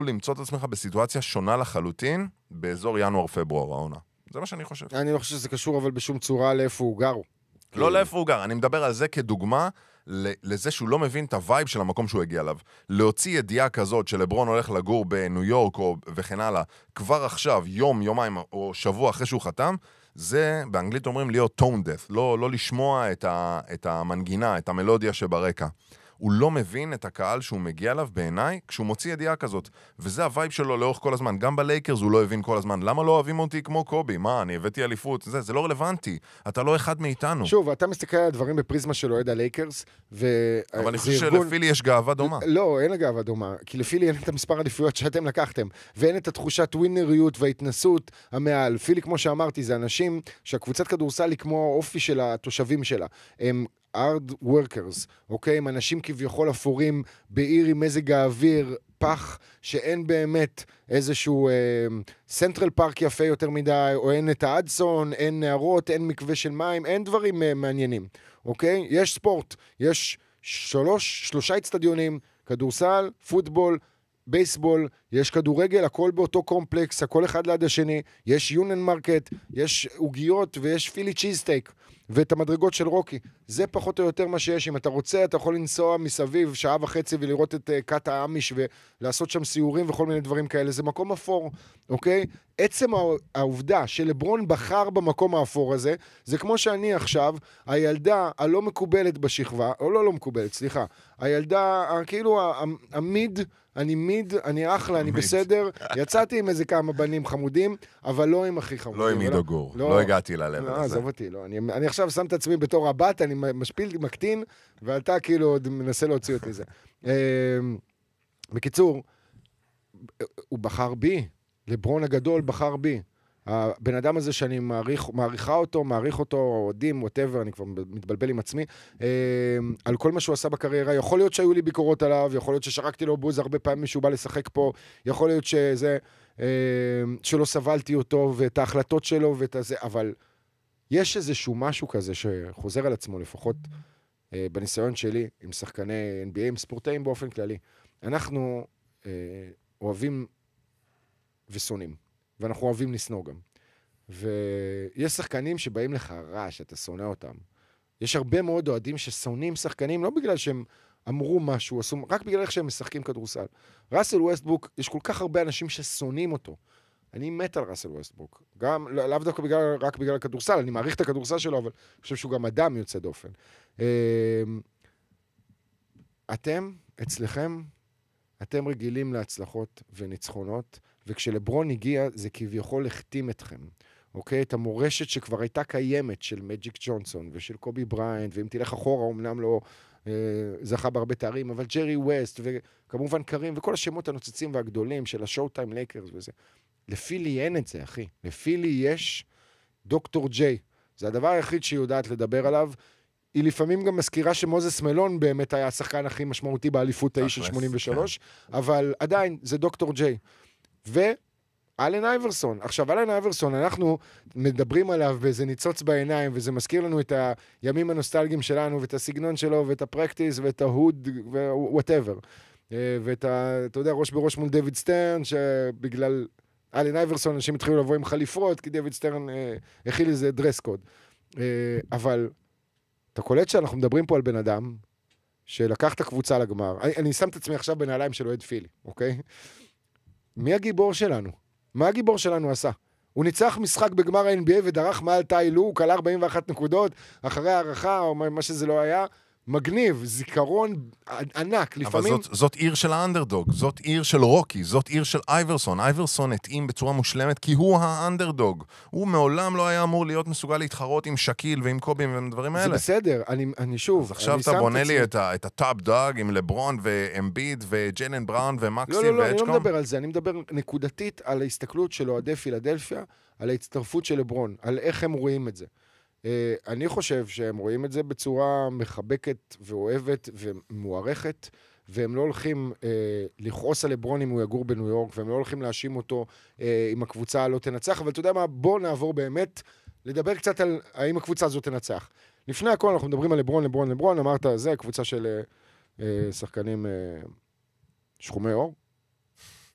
למצוא את עצמך בסיטואציה שונה לחלוטין, באזור ינואר-פברואר העונה. זה מה שאני חושב. אני לא חושב שזה קשור, אבל בשום צורה לאיפה הוא גר. לא לאיפה הוא גר, אני מדבר על זה כדוגמה לזה שהוא לא מבין את הווייב של המקום שהוא הגיע אליו. להוציא ידיעה כזאת שלברון הולך לגור בניו יורק וכן הלאה, כבר עכשיו, יום, יומיים או שבוע אחרי שהוא חתם, זה באנגלית אומרים להיות tone deaf, לא לשמוע את המנגינה, את המלודיה שברקע. הוא לא מבין את הקהל שהוא מגיע אליו בעיניי כשהוא מוציא ידיעה כזאת. וזה הווייב שלו לאורך כל הזמן. גם בלייקרס הוא לא הבין כל הזמן. למה לא אוהבים אותי כמו קובי? מה, אני הבאתי אליפות? זה לא רלוונטי. אתה לא אחד מאיתנו. שוב, אתה מסתכל על הדברים בפריזמה של אוהד הלייקרס, אבל אני חושב שלפילי יש גאווה דומה. לא, אין גאווה דומה. כי לפילי אין את המספר עדיפויות שאתם לקחתם. ואין את התחושת ווינריות וההתנסות המעל. פילי, כמו שאמרתי, זה אנשים שהקבוצת כדורסל היא כמו האופי של התושבים שלה. הם hard workers, אוקיי? הם אנשים כביכול אפורים בעיר עם מזג האוויר, פח, שאין באמת איזשהו סנטרל פארק יפה יותר מדי, או אין את האדסון, אין נערות, אין מקווה של מים, אין דברים מעניינים, אוקיי? יש ספורט, יש שלושה אצטדיונים, כדורסל, פוטבול, בייסבול, יש כדורגל, הכל באותו קומפלקס, הכל אחד ליד השני, יש יונן מרקט, יש עוגיות ויש פילי צ'יזסטייק, ואת המדרגות של רוקי. זה פחות או יותר מה שיש. אם אתה רוצה, אתה יכול לנסוע מסביב שעה וחצי ולראות את קאט האמיש ולעשות שם סיורים וכל מיני דברים כאלה. זה מקום אפור, אוקיי? עצם העובדה שלברון בחר במקום האפור הזה, זה כמו שאני עכשיו, הילדה הלא מקובלת בשכבה, או לא מקובלת, סליחה, הילדה, כאילו המיד, אני אחלה, אני בסדר, יצאתי עם איזה כמה בנים חמודים, אבל לא עם הכי חמודים. לא עם עידו גור, לא הגעתי ללב הזה. עזוב אותי, לא. אני עכשיו שם את עצמי בתור הבת, אני משפיל, מקטין, ואתה כאילו עוד מנסה להוציא אותי זה. בקיצור, הוא בחר בי, לברון הגדול בחר בי. הבן אדם הזה שאני מעריך אותו, אוהדים, whatever, אני כבר מתבלבל עם עצמי, על כל מה שהוא עשה בקריירה. יכול להיות שהיו לי ביקורות עליו, יכול להיות ששרקתי לו בוז הרבה פעמים שהוא בא לשחק פה, יכול להיות שלא סבלתי אותו ואת ההחלטות שלו ואת הזה, אבל יש איזשהו משהו כזה שחוזר על עצמו, לפחות בניסיון שלי, עם שחקני NBA, עם ספורטאים באופן כללי. אנחנו אוהבים ושונאים. ואנחנו אוהבים לסנוע גם. ויש שחקנים שבאים לך רע, שאתה שונא אותם. יש הרבה מאוד אוהדים ששונאים שחקנים, לא בגלל שהם אמרו משהו, רק בגלל איך שהם משחקים כדורסל. ראסל ווסטברוק, יש כל כך הרבה אנשים ששונאים אותו. אני מת על ראסל ווסטברוק. גם, לאו דווקא רק בגלל הכדורסל, אני מעריך את הכדורסל שלו, אבל אני חושב שהוא גם אדם יוצא דופן. אתם, אצלכם, אתם רגילים להצלחות וניצחונות, וכשלברון הגיע, זה כביכול החתים אתכם, אוקיי? את המורשת שכבר הייתה קיימת של מג'יק ג'ונסון ושל קובי בריינט, ואם תלך אחורה, אומנם לא זכה בהרבה תארים, אבל ג'רי ווסט, וכמובן קרים, וכל השמות הנוצצים והגדולים של השואו טיים לייקרס וזה. לפילי אין את זה, אחי. לפילי יש דוקטור ג'יי. זה הדבר היחיד שהיא יודעת לדבר עליו. היא לפעמים גם מזכירה שמוזס מלון באמת היה השחקן הכי משמעותי באליפות האיש של 83, אבל עדיין זה דוקטור ג'יי. ואלן אייברסון. עכשיו, אלן אייברסון, אנחנו מדברים עליו באיזה ניצוץ בעיניים, וזה מזכיר לנו את הימים הנוסטלגיים שלנו, ואת הסגנון שלו, ואת הפרקטיס, ואת ההוד, ווואטאבר. ואת אתה יודע, ראש בראש מול דיוויד סטרן, שבגלל אלן אייברסון, אנשים התחילו לבוא עם חליפות, כי דיוויד סטרן הכיל איזה דרס קוד. אבל אתה קולט שאנחנו מדברים פה על בן אדם, שלקח את הקבוצה לגמר. אני שם את עצמי עכשיו בנעליים של אוהד פילי, אוקיי? מי הגיבור שלנו? מה הגיבור שלנו עשה? הוא ניצח משחק בגמר ה-NBA ודרך מעל טיילו, הוא קלה 41 נקודות, אחרי הערכה, או מה שזה לא היה, מגניב, זיכרון ענק, לפעמים... אבל זאת עיר של האנדרדוג, זאת עיר של רוקי, זאת עיר של אייברסון. אייברסון התאים בצורה מושלמת כי הוא האנדרדוג. הוא מעולם לא היה אמור להיות מסוגל להתחרות עם שקיל ועם קובי ודברים האלה. זה בסדר, אני שוב... אז עכשיו אתה בונה לי את הטאפ דאג עם לברון ואמביד וג'יילן בראון ומקסי ואצ'קום. לא, אני לא מדבר על זה, אני מדבר נקודתית על ההסתכלות של אוהדי פילדלפיה, על ההצטרפות של לברון, על איך הם רואים את זה. אני חושב שהם רואים את זה בצורה מחבקת ואוהבת ומוערכת, והם לא הולכים לכעוס על לברון אם הוא יגור בניו יורק, והם לא הולכים להאשים אותו אם הקבוצה לא תנצח, אבל אתה יודע מה, בוא נעבור באמת לדבר קצת על האם הקבוצה הזאת תנצח. לפני הכל אנחנו מדברים על לברון, אמרת, זה הקבוצה של שחקנים שחומי אור,